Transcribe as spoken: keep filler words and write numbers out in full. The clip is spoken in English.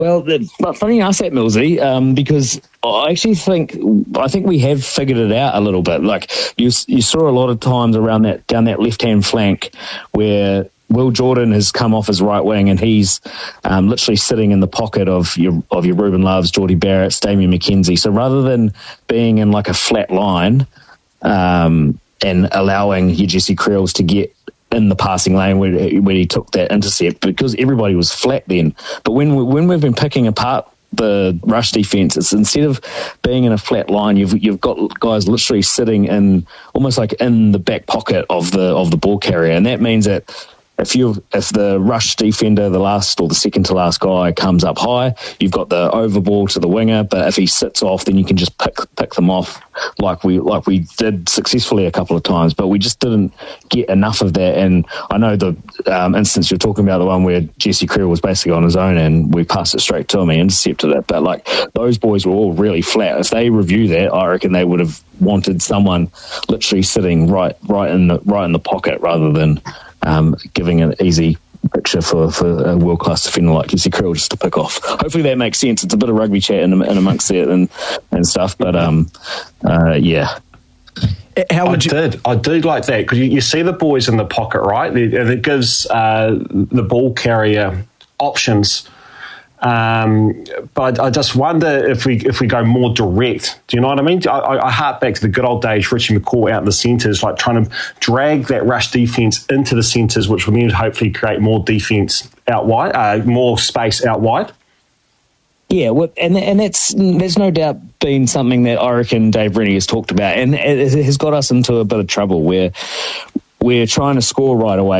Well, but funny you ask that, Millsy, um, because I actually think I think we have figured it out a little bit. Like you, you saw a lot of times around that down that left hand flank where Will Jordan has come off his right wing and he's um, literally sitting in the pocket of your of your Ruben Loves, Geordie Barrett, Damien McKenzie. So rather than being in like a flat line um, and allowing your Jesse Creels to get in the passing lane where, where he took that intercept, because everybody was flat then. But when we, when we've been picking apart the rush defence, it's instead of being in a flat line, you've you've got guys literally sitting in almost like in the back pocket of the of the ball carrier, and that means that if you if the rush defender, the last or the second to last guy, comes up high, you've got the over ball to the winger. But if he sits off, then you can just pick pick them off like we like we did successfully a couple of times. But we just didn't get enough of that. And I know the um, instance you're talking about, the one where Jesse Creel was basically on his own and we passed it straight to him, he intercepted it. But like those boys were all really flat. If they review that, I reckon they would have wanted someone literally sitting right right in the right in the pocket rather than Um, giving an easy picture for, for a world-class defender like Jesse Creel just to pick off. Hopefully that makes sense. It's a bit of rugby chat in, in amongst it and, and stuff, but um, uh, yeah. How would I you... did. I do like that because you, you see the boys in the pocket, right? And it gives uh, the ball carrier options. Um, but I just wonder if we if we go more direct. Do you know what I mean? I, I hark back to the good old days, Richie McCaw out in the centres, like trying to drag that rush defence into the centres, which will then hopefully create more defence out wide, uh, more space out wide. Yeah, well, and and that's there's no doubt been something that I reckon Dave Rennie has talked about, and it has got us into a bit of trouble where we're trying to score right away.